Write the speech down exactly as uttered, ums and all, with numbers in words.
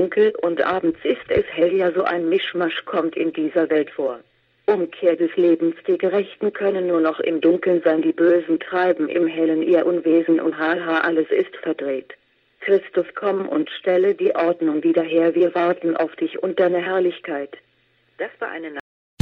dunkel und abends ist es hell, ja so ein Mischmasch kommt in dieser Welt vor. Umkehr des Lebens, die Gerechten können nur noch im Dunkeln sein, die Bösen treiben im Hellen ihr Unwesen und haha, alles ist verdreht. Christus, komm und stelle die Ordnung wieder her, wir warten auf dich und deine Herrlichkeit. Das war eine